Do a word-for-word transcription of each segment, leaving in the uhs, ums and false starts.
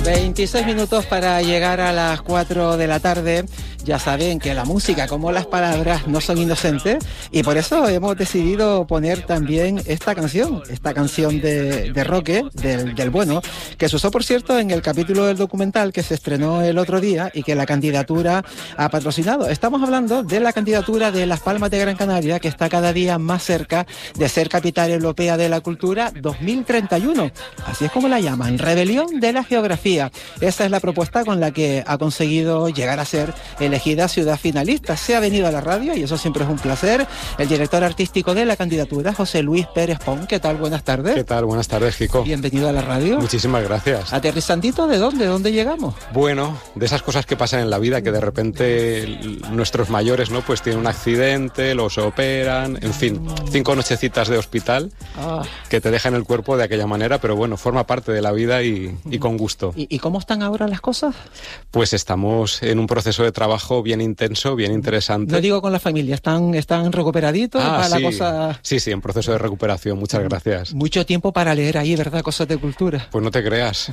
veintiséis minutos para llegar a las cuatro de la tarde. Ya saben que la música, como las palabras, no son inocentes, y por eso hemos decidido poner también esta canción, esta canción de, de Roque, del, del bueno, que se usó, por cierto, en el capítulo del documental que se estrenó el otro día y que la candidatura ha patrocinado. Estamos hablando de la candidatura de Las Palmas de Gran Canaria, que está cada día más cerca de ser capital europea de la cultura dos mil treinta y uno. Así es como la llaman, Rebelión de la Geografía. Esa es la propuesta con la que ha conseguido llegar a ser elegida ciudad finalista. Se ha venido a la radio y eso siempre es un placer. El director artístico de la candidatura, José Luis Pérez Pon. ¿Qué tal? Buenas tardes. ¿Qué tal? Buenas tardes, Kiko. Bienvenido a la radio. Muchísimas gracias. Aterrizandito, ¿de dónde? ¿De dónde llegamos? Bueno, de esas cosas que pasan en la vida, que de repente nuestros mayores, ¿no?, pues tienen un accidente, los operan, en fin, cinco nochecitas de hospital ah. que te dejan el cuerpo de aquella manera, pero bueno, forma parte de la vida y, y con gusto. ¿Y, ¿Y cómo están ahora las cosas? Pues estamos en un proceso de trabajo bien intenso, bien interesante. No digo con la familia, ¿están, están recuperaditos? Ah, para sí. La cosa... sí, sí, en proceso de recuperación, muchas gracias. Mucho tiempo para leer ahí, ¿verdad? Cosas de cultura. Pues no te creas.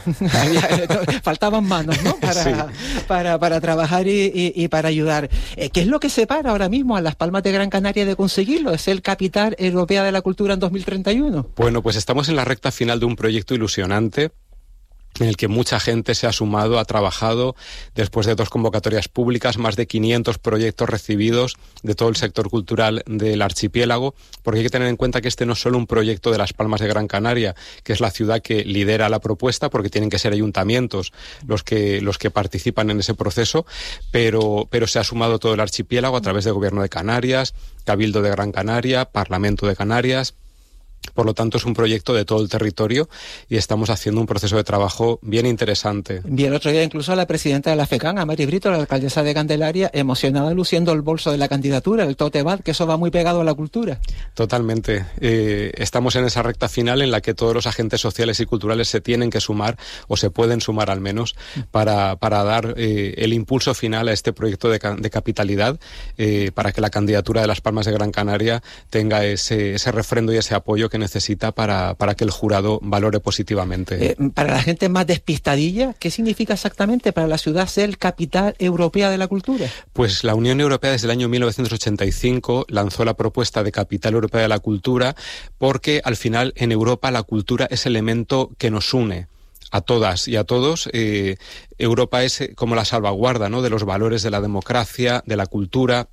Faltaban manos, ¿no? Para, sí. para, para trabajar y, y, y para ayudar. ¿Qué es lo que separa ahora mismo a Las Palmas de Gran Canaria de conseguirlo? ¿Es el capital europea de la cultura en dos mil treinta y uno? Bueno, pues estamos en la recta final de un proyecto ilusionante en el que mucha gente se ha sumado, ha trabajado, después de dos convocatorias públicas, más de quinientos proyectos recibidos de todo el sector cultural del archipiélago, porque hay que tener en cuenta que este no es solo un proyecto de Las Palmas de Gran Canaria, que es la ciudad que lidera la propuesta, porque tienen que ser ayuntamientos los que, los que participan en ese proceso, pero, pero se ha sumado todo el archipiélago a través del Gobierno de Canarias, Cabildo de Gran Canaria, Parlamento de Canarias. Por lo tanto, es un proyecto de todo el territorio y estamos haciendo un proceso de trabajo bien interesante. Vi el otro día incluso a la presidenta de la FECAN, a Mari Brito, la alcaldesa de Candelaria, emocionada luciendo el bolso de la candidatura, el tote bag, que eso va muy pegado a la cultura. Totalmente. Eh, estamos en esa recta final en la que todos los agentes sociales y culturales se tienen que sumar, o se pueden sumar al menos, para, para dar eh, el impulso final a este proyecto de, de capitalidad, eh, para que la candidatura de Las Palmas de Gran Canaria tenga ese, ese refrendo y ese apoyo que necesita para, para que el jurado valore positivamente. Eh, para la gente más despistadilla, ¿qué significa exactamente para la ciudad ser capital europea de la cultura? Pues la Unión Europea desde el año mil novecientos ochenta y cinco lanzó la propuesta de capital europea de la cultura porque al final en Europa la cultura es el elemento que nos une a todas y a todos. eh, Europa es como la salvaguarda, ¿no?, de los valores de la democracia, de la cultura.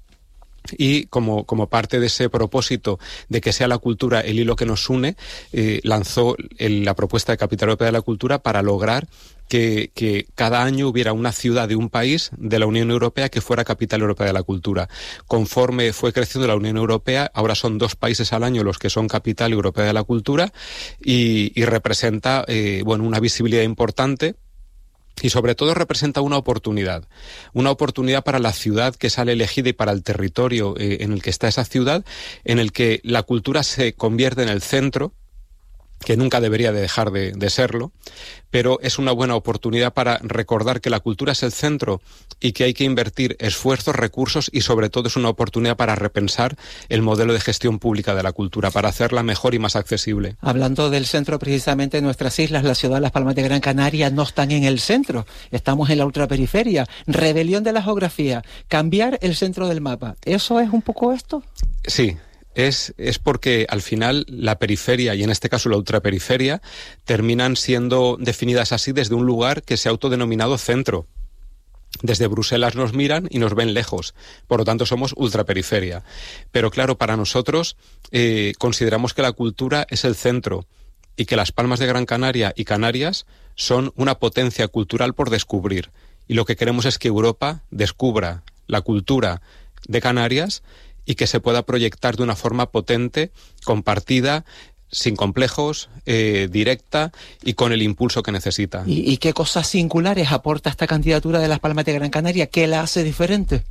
Y como, como parte de ese propósito de que sea la cultura el hilo que nos une, eh, lanzó el, la propuesta de Capital Europea de la Cultura para lograr que, que cada año hubiera una ciudad de un país de la Unión Europea que fuera Capital Europea de la Cultura. Conforme fue creciendo la Unión Europea, ahora son dos países al año los que son Capital Europea de la Cultura y, y representa eh, bueno, una visibilidad importante. Y sobre todo representa una oportunidad, una oportunidad para la ciudad que sale elegida y para el territorio eh, en el que está esa ciudad, en el que la cultura se convierte en el centro, que nunca debería de dejar de, de serlo, pero es una buena oportunidad para recordar que la cultura es el centro y que hay que invertir esfuerzos, recursos y sobre todo es una oportunidad para repensar el modelo de gestión pública de la cultura, para hacerla mejor y más accesible. Hablando del centro, precisamente nuestras islas, la ciudad de Las Palmas de Gran Canaria, no están en el centro, estamos en la ultraperiferia. Rebelión de la geografía, cambiar el centro del mapa, ¿eso es un poco esto? Sí. Es, es porque al final la periferia, y en este caso la ultraperiferia, terminan siendo definidas así desde un lugar que se ha autodenominado centro. Desde Bruselas nos miran y nos ven lejos, por lo tanto somos ultraperiferia. Pero claro, para nosotros eh, consideramos que la cultura es el centro y que Las Palmas de Gran Canaria y Canarias son una potencia cultural por descubrir. Y lo que queremos es que Europa descubra la cultura de Canarias y que se pueda proyectar de una forma potente, compartida, sin complejos, eh, directa y con el impulso que necesita. ¿Y, ¿Y qué cosas singulares aporta esta candidatura de Las Palmas de Gran Canaria? ¿Qué la hace diferente?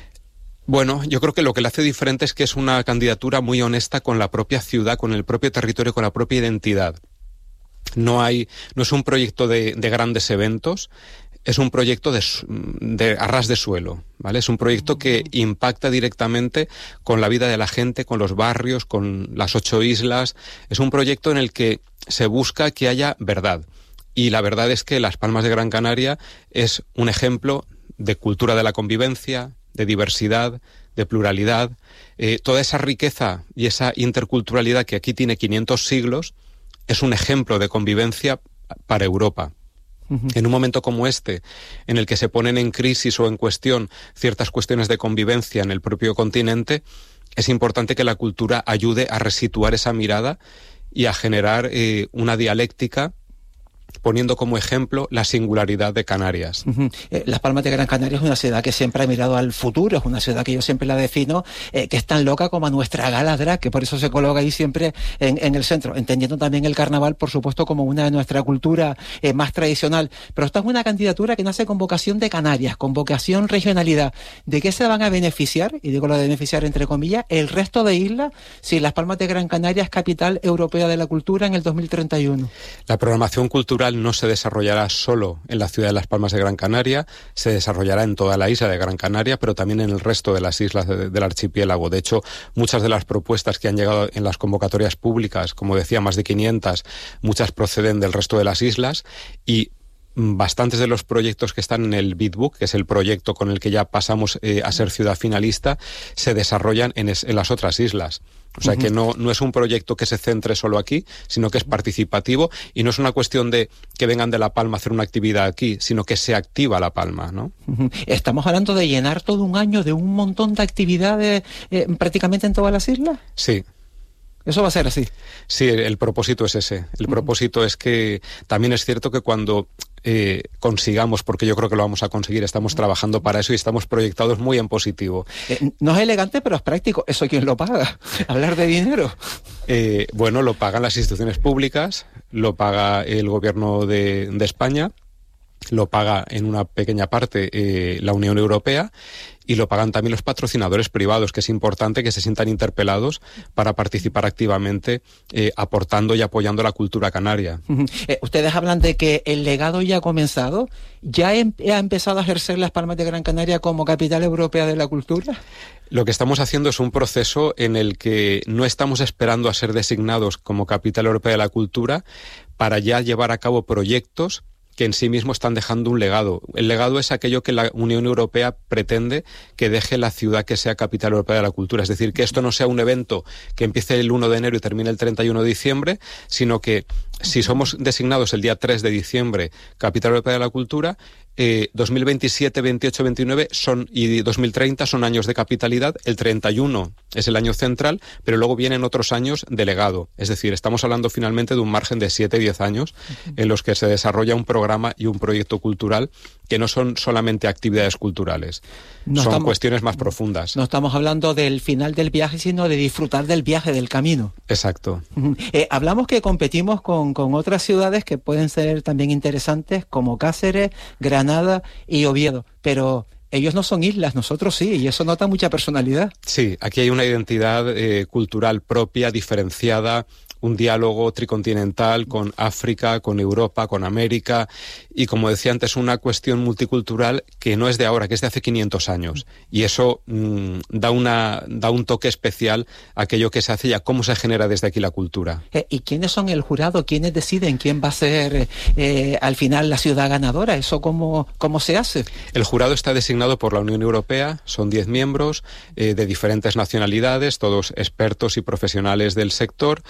Bueno, yo creo que lo que la hace diferente es que es una candidatura muy honesta con la propia ciudad, con el propio territorio, con la propia identidad. No hay, no es un proyecto de, de grandes eventos. Es un proyecto de, de a ras de suelo, ¿vale? Es un proyecto que impacta directamente con la vida de la gente, con los barrios, con las ocho islas. Es un proyecto en el que se busca que haya verdad, y la verdad es que Las Palmas de Gran Canaria es un ejemplo de cultura de la convivencia, de diversidad, de pluralidad, eh, toda esa riqueza y esa interculturalidad que aquí tiene quinientos siglos es un ejemplo de convivencia para Europa. Uh-huh. En un momento como este, en el que se ponen en crisis o en cuestión ciertas cuestiones de convivencia en el propio continente, es importante que la cultura ayude a resituar esa mirada y a generar eh, una dialéctica, poniendo como ejemplo la singularidad de Canarias. Uh-huh. Eh, Las Palmas de Gran Canaria es una ciudad que siempre ha mirado al futuro, es una ciudad que yo siempre la defino, eh, que es tan loca como nuestra gala drag, que por eso se coloca ahí siempre en, en el centro, entendiendo también el carnaval, por supuesto, como una de nuestra cultura eh, más tradicional. Pero esta es una candidatura que nace con vocación de Canarias, con vocación regionalidad. ¿De qué se van a beneficiar? Y digo lo de beneficiar entre comillas, el resto de islas, si Las Palmas de Gran Canaria es capital europea de la cultura en el dos mil treinta y uno. La programación cultural no se desarrollará solo en la ciudad de Las Palmas de Gran Canaria, se desarrollará en toda la isla de Gran Canaria, pero también en el resto de las islas de, del archipiélago. De hecho, muchas de las propuestas que han llegado en las convocatorias públicas, como decía, más de quinientas, muchas proceden del resto de las islas, y bastantes de los proyectos que están en el Bitbook, que es el proyecto con el que ya pasamos eh, a ser ciudad finalista, se desarrollan en, es, en las otras islas. O sea, uh-huh. que no, no es un proyecto que se centre solo aquí, sino que es participativo, y no es una cuestión de que vengan de La Palma a hacer una actividad aquí, sino que se activa La Palma, ¿no? Uh-huh. Estamos hablando de llenar todo un año de un montón de actividades eh, prácticamente en todas las islas. Sí. ¿Eso va a ser así? Sí, el, el propósito es ese. El uh-huh. propósito es que también es cierto que cuando eh, consigamos, porque yo creo que lo vamos a conseguir, estamos trabajando para eso y estamos proyectados muy en positivo. Eh, no es elegante, pero es práctico. ¿Eso quién lo paga? Hablar de dinero. Eh, bueno, lo pagan las instituciones públicas, lo paga el gobierno de, de España, lo paga en una pequeña parte eh, la Unión Europea, y lo pagan también los patrocinadores privados, que es importante que se sientan interpelados para participar activamente, eh, aportando y apoyando la cultura canaria. Uh-huh. Eh, ustedes hablan de que el legado ya ha comenzado. ¿Ya em- ha empezado a ejercer Las Palmas de Gran Canaria como capital europea de la cultura? Lo que estamos haciendo es un proceso en el que no estamos esperando a ser designados como capital europea de la cultura para ya llevar a cabo proyectos que en sí mismos están dejando un legado. El legado es aquello que la Unión Europea pretende que deje la ciudad que sea capital europea de la cultura. Es decir, que esto no sea un evento que empiece el uno de enero y termine el treinta y uno de diciembre, sino que si somos designados el día tres de diciembre capital europea de la cultura, eh, dos mil veintisiete, veintiocho, veintinueve son, y dos mil treinta son años de capitalidad, el treinta y uno es el año central, pero luego vienen otros años de legado. Es decir, estamos hablando finalmente de un margen de siete a diez años en los que se desarrolla un programa y un proyecto cultural que no son solamente actividades culturales, no son estamos, cuestiones más profundas. No estamos hablando del final del viaje, sino de disfrutar del viaje, del camino. Exacto. Eh, hablamos que competimos con, con otras ciudades que pueden ser también interesantes, como Cáceres, Granada y Oviedo, pero ellos no son islas, nosotros sí, y eso nota mucha personalidad. Sí, aquí hay una identidad eh, cultural propia, diferenciada, un diálogo tricontinental con África, con Europa, con América, y como decía antes, una cuestión multicultural que no es de ahora, que es de hace quinientos años, y eso mmm, da una da un toque especial a aquello que se hace y a cómo se genera desde aquí la cultura. Eh, ¿Y quiénes son el jurado? ¿Quiénes deciden quién va a ser eh, al final la ciudad ganadora? ¿Eso cómo, cómo se hace? El jurado está designado por la Unión Europea, son diez miembros eh, de diferentes nacionalidades, todos expertos y profesionales del sector.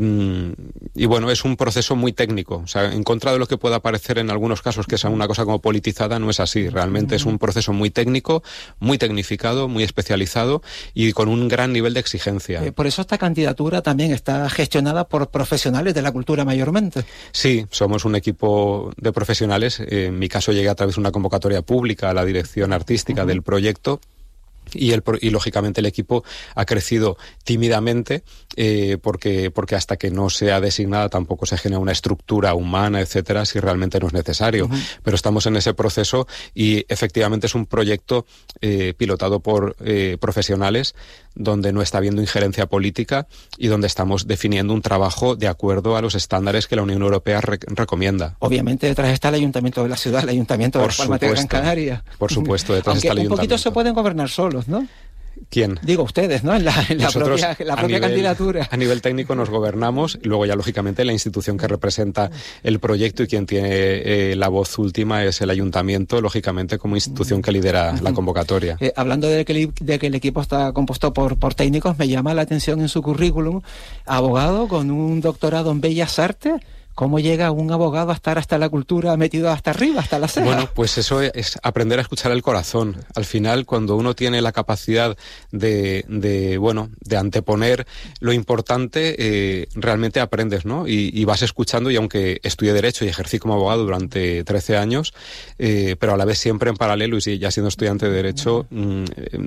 Y bueno, es un proceso muy técnico. O sea, en contra de lo que pueda parecer en algunos casos que es una cosa como politizada, no es así. Realmente es un proceso muy técnico, muy tecnificado, muy especializado y con un gran nivel de exigencia. Eh, por eso esta candidatura también está gestionada por profesionales de la cultura mayormente. Sí, somos un equipo de profesionales. En mi caso llegué a través de una convocatoria pública a la dirección artística uh-huh. del proyecto. Y, el, y lógicamente el equipo ha crecido tímidamente eh, porque, porque hasta que no sea designada tampoco se genera una estructura humana, etcétera, si realmente no es necesario. Uh-huh. Pero estamos en ese proceso y efectivamente es un proyecto eh, pilotado por eh, profesionales donde no está habiendo injerencia política y donde estamos definiendo un trabajo de acuerdo a los estándares que la Unión Europea re- recomienda. Obviamente detrás está el Ayuntamiento de la ciudad, el Ayuntamiento de Las Palmas de Gran Canaria. Por supuesto, detrás Aunque está el un Ayuntamiento. poquito se pueden gobernar solos, ¿no? ¿Quién? Digo, ustedes, ¿no? En la, en la propia, la propia nivel, candidatura. A nivel técnico nos gobernamos, y luego ya, lógicamente, la institución que representa el proyecto y quien tiene eh, la voz última es el ayuntamiento, lógicamente, como institución que lidera la convocatoria. Eh, hablando de que, de que el equipo está compuesto por, por técnicos, me llama la atención en su currículum, abogado con un doctorado en Bellas Artes. ¿Cómo llega un abogado a estar hasta la cultura metido hasta arriba, hasta la ceja? Bueno, pues eso es aprender a escuchar el corazón. Al final, cuando uno tiene la capacidad de, de bueno, de anteponer lo importante, eh, realmente aprendes, ¿no? Y, y vas escuchando, y aunque estudié Derecho y ejercí como abogado durante trece años, eh, pero a la vez siempre en paralelo, y ya siendo estudiante de Derecho, mmm,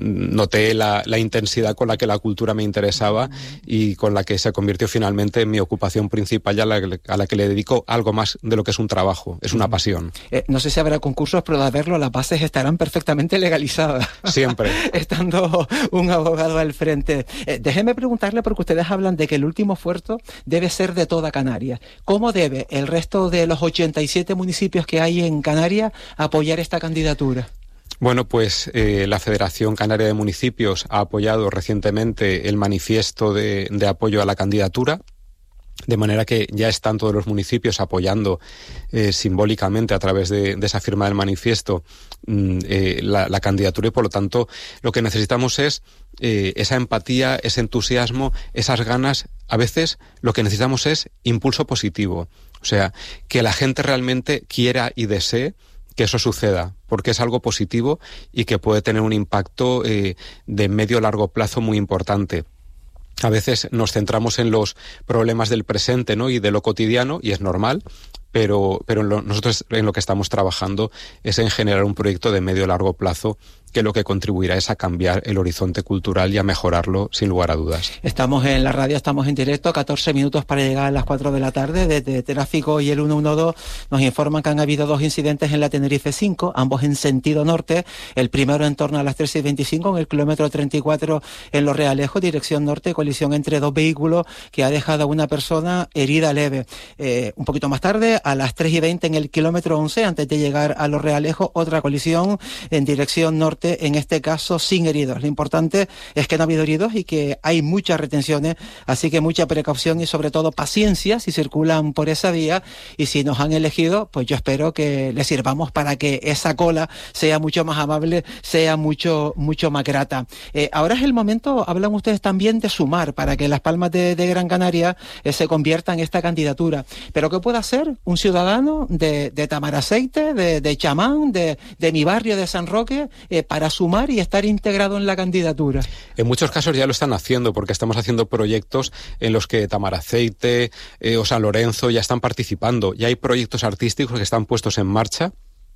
noté la, la intensidad con la que la cultura me interesaba y con la que se convirtió finalmente en mi ocupación principal, y a la, a la que le dedico algo más de lo que es un trabajo, es una pasión. Eh, no sé si habrá concursos, pero de haberlo, las bases estarán perfectamente legalizadas. Siempre. Estando un abogado al frente. Eh, déjeme preguntarle, porque ustedes hablan de que el último esfuerzo debe ser de toda Canarias. ¿Cómo debe el resto de los ochenta y siete municipios que hay en Canarias apoyar esta candidatura? Bueno, pues eh, la Federación Canaria de Municipios ha apoyado recientemente el manifiesto de, de apoyo a la candidatura, de manera que ya están todos los municipios apoyando eh, simbólicamente a través de, de esa firma del manifiesto mm, eh, la, la candidatura, y por lo tanto lo que necesitamos es eh, esa empatía, ese entusiasmo, esas ganas. A veces lo que necesitamos es impulso positivo, o sea, que la gente realmente quiera y desee que eso suceda, porque es algo positivo y que puede tener un impacto eh, de medio a largo plazo muy importante. A veces nos centramos en los problemas del presente, ¿no?, y de lo cotidiano, y es normal, pero, pero en lo, nosotros en lo que estamos trabajando es en generar un proyecto de medio a largo plazo que lo que contribuirá es a cambiar el horizonte cultural y a mejorarlo, sin lugar a dudas. Estamos en la radio, estamos en directo, catorce minutos para llegar a las cuatro de la tarde. Desde Tráfico y el ciento doce nos informan que han habido dos incidentes en la Tenerife cinco, ambos en sentido norte. El primero en torno a las trece y veinticinco, en el kilómetro treinta y cuatro en Los Realejos, dirección norte, colisión entre dos vehículos que ha dejado a una persona herida leve. Eh, un poquito más tarde, a las tres y veinte en el kilómetro once, antes de llegar a Los Realejos, otra colisión en dirección norte, en este caso sin heridos. Lo importante es que no ha habido heridos y que hay muchas retenciones, así que mucha precaución y sobre todo paciencia si circulan por esa vía, y si nos han elegido, pues yo espero que les sirvamos para que esa cola sea mucho más amable, sea mucho mucho más grata. Eh, ahora es el momento, hablan ustedes también de sumar para que Las Palmas de, de Gran Canaria eh, se convierta en esta candidatura. Pero ¿qué puede hacer un ciudadano de, de Tamaraceite, de, de Chamán, de, de mi barrio de San Roque, eh, para sumar y estar integrado en la candidatura? En muchos casos ya lo están haciendo, porque estamos haciendo proyectos en los que Tamaraceite eh, o San Lorenzo ya están participando. Ya hay proyectos artísticos que están puestos en marcha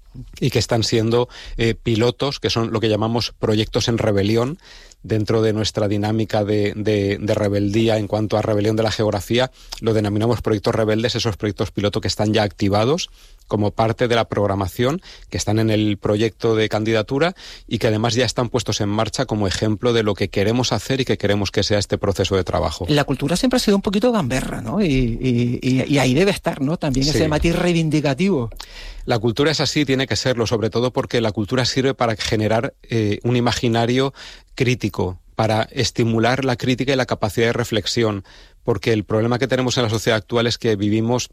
y que están siendo eh, pilotos, que son lo que llamamos proyectos en rebelión. Dentro de nuestra dinámica de, de, de rebeldía en cuanto a rebelión de la geografía, lo denominamos proyectos rebeldes, esos proyectos piloto que están ya activados como parte de la programación, que están en el proyecto de candidatura y que además ya están puestos en marcha como ejemplo de lo que queremos hacer y que queremos que sea este proceso de trabajo. La cultura siempre ha sido un poquito gamberra, ¿no? Y, y, y, y ahí debe estar, ¿no?, también ese sí. matiz reivindicativo. La cultura es así, tiene que serlo, sobre todo porque la cultura sirve para generar eh, un imaginario crítico, para estimular la crítica y la capacidad de reflexión, porque el problema que tenemos en la sociedad actual es que vivimos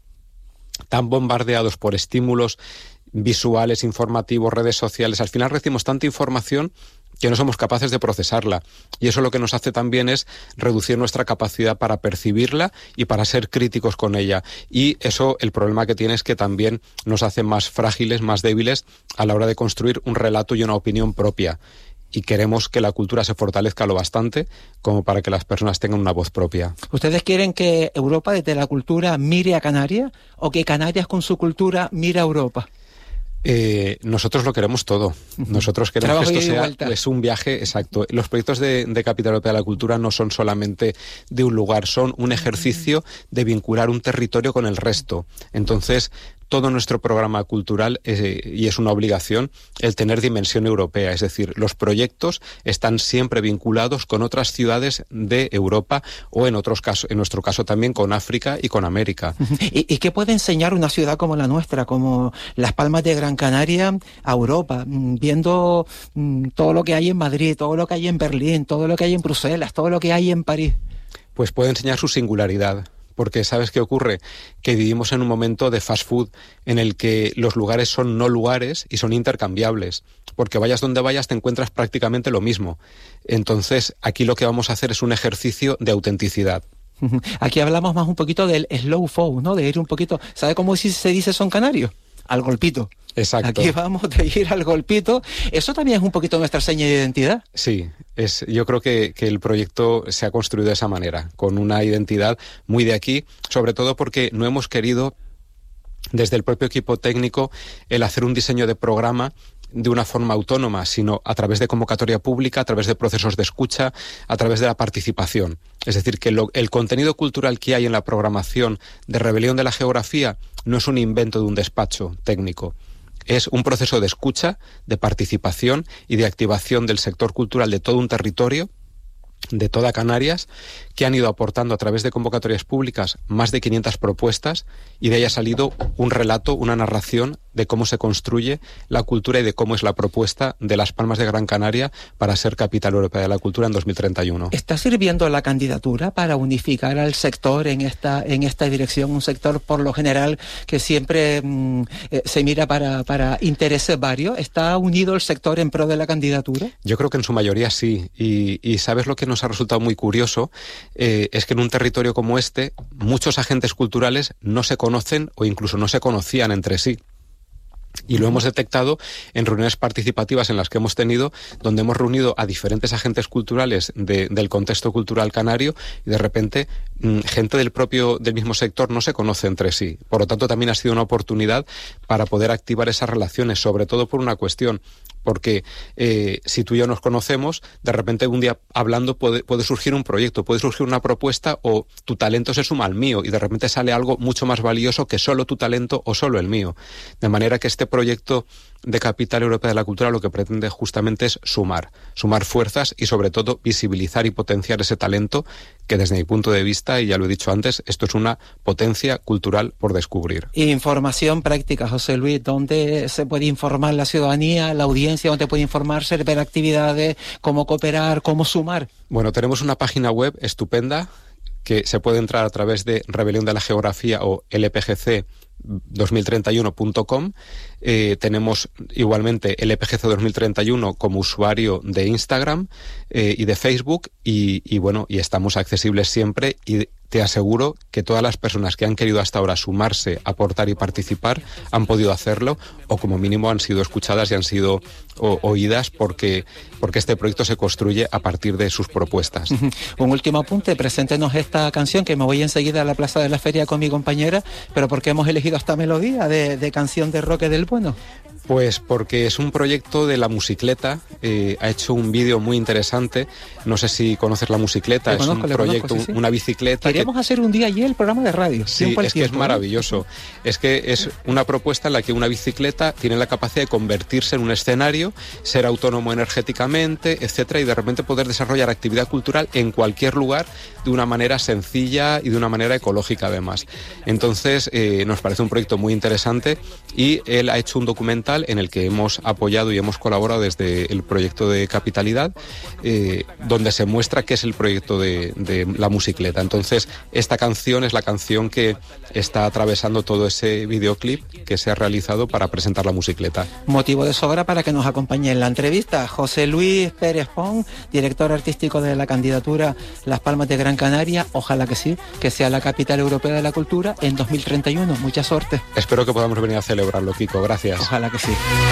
tan bombardeados por estímulos visuales, informativos, redes sociales. Al final recibimos tanta información que no somos capaces de procesarla, y eso lo que nos hace también es reducir nuestra capacidad para percibirla y para ser críticos con ella, y eso, el problema que tiene es que también nos hace más frágiles, más débiles a la hora de construir un relato y una opinión propia. Y queremos que la cultura se fortalezca lo bastante como para que las personas tengan una voz propia. ¿Ustedes quieren que Europa desde la cultura mire a Canarias o que Canarias con su cultura mire a Europa? Eh, nosotros lo queremos todo. Nosotros queremos Trabajo que esto sea vuelta. Es un viaje, exacto. Los proyectos de, de Capital Europea de la Cultura no son solamente de un lugar, son un ejercicio de vincular un territorio con el resto. Entonces, todo nuestro programa cultural, eh, y es una obligación, el tener dimensión europea. Es decir, los proyectos están siempre vinculados con otras ciudades de Europa o en otros casos, en nuestro caso también con África y con América. ¿Y, y qué puede enseñar una ciudad como la nuestra, como Las Palmas de Gran Canaria, a Europa, viendo mm, todo lo que hay en Madrid, todo lo que hay en Berlín, todo lo que hay en Bruselas, todo lo que hay en París? Pues puede enseñar su singularidad. Porque ¿sabes qué ocurre? Que vivimos en un momento de fast food en el que los lugares son no lugares y son intercambiables. Porque vayas donde vayas te encuentras prácticamente lo mismo. Entonces, aquí lo que vamos a hacer es un ejercicio de autenticidad. Aquí hablamos más un poquito del slow food, ¿no? De ir un poquito... ¿Sabe cómo se dice son canarios? Al golpito. Exacto. Aquí vamos de ir al golpito. Eso también es un poquito nuestra seña de identidad. Sí, es, yo creo que, que el proyecto se ha construido de esa manera, con una identidad muy de aquí, sobre todo porque no hemos querido, desde el propio equipo técnico, el hacer un diseño de programa de una forma autónoma, sino a través de convocatoria pública, a través de procesos de escucha, a través de la participación. Es decir, que lo, el contenido cultural que hay en la programación de Rebelión de la Geografía no es un invento de un despacho técnico. Es un proceso de escucha, de participación y de activación del sector cultural de todo un territorio, de toda Canarias, que han ido aportando a través de convocatorias públicas más de quinientas propuestas y de ahí ha salido un relato, una narración de cómo se construye la cultura y de cómo es la propuesta de Las Palmas de Gran Canaria para ser capital europea de la cultura en dos mil treinta y uno. ¿Está sirviendo la candidatura para unificar al sector en esta en esta dirección? Un sector, por lo general, que siempre mmm, eh, se mira para, para intereses varios. ¿Está unido el sector en pro de la candidatura? Yo creo que en su mayoría sí. Y, y ¿sabes lo que nos ha resultado muy curioso? Eh, es que en un territorio como este, muchos agentes culturales no se conocen o incluso no se conocían entre sí. Y lo hemos detectado en reuniones participativas en las que hemos tenido, donde hemos reunido a diferentes agentes culturales de, del contexto cultural canario y de repente mmm, gente del propio del mismo sector no se conoce entre sí. Por lo tanto, también ha sido una oportunidad para poder activar esas relaciones, sobre todo por una cuestión. Porque eh, si tú y yo nos conocemos, de repente un día hablando puede, puede surgir un proyecto, puede surgir una propuesta o tu talento se suma al mío y de repente sale algo mucho más valioso que solo tu talento o solo el mío. De manera que este proyecto de Capital Europea de la Cultura lo que pretende justamente es sumar, sumar fuerzas y sobre todo visibilizar y potenciar ese talento que desde mi punto de vista, y ya lo he dicho antes, esto es una potencia cultural por descubrir. Información práctica, José Luis, ¿dónde se puede informar la ciudadanía, la audiencia, dónde puede informarse, ver actividades, cómo cooperar, cómo sumar? Bueno, tenemos una página web estupenda que se puede entrar a través de Rebelión de la Geografía o L P G C dos mil treinta y uno punto com. Eh, tenemos igualmente L P G C dos mil treinta y uno como usuario de Instagram eh, y de Facebook y, y bueno, y estamos accesibles siempre y te aseguro que todas las personas que han querido hasta ahora sumarse, aportar y participar han podido hacerlo o como mínimo han sido escuchadas y han sido o, oídas porque, porque este proyecto se construye a partir de sus propuestas. Un último apunte, preséntenos esta canción que me voy enseguida a la Plaza de la Feria con mi compañera, pero ¿por qué hemos elegido esta melodía de, de canción de Roque del Bueno? Pues porque es un proyecto de La Musicleta, eh, ha hecho un vídeo muy interesante, no sé si conoces La Musicleta, conozco, es un proyecto, conozco, sí, sí. una bicicleta. Queríamos que... hacer un día allí el programa de radio. Sí, es que es maravilloso, ¿no? Es que es una propuesta en la que una bicicleta tiene la capacidad de convertirse en un escenario, ser autónomo energéticamente, etcétera, y de repente poder desarrollar actividad cultural en cualquier lugar de una manera sencilla y de una manera ecológica además. Entonces, eh, nos parece un proyecto muy interesante y él ha hecho un documental en el que hemos apoyado y hemos colaborado desde el proyecto de Capitalidad, eh, donde se muestra qué es el proyecto de, de La Musicleta. Entonces, esta canción es la canción que está atravesando todo ese videoclip que se ha realizado para presentar La Musicleta. Motivo de sobra para que nos acompañe en la entrevista José Luis Pérez Pon, director artístico de la candidatura Las Palmas de Gran Canaria. Ojalá que sí, que sea la capital europea de la cultura en dos mil treinta y uno. Mucha suerte. Espero que podamos venir a celebrarlo, Kiko. Gracias. Ojalá que sí.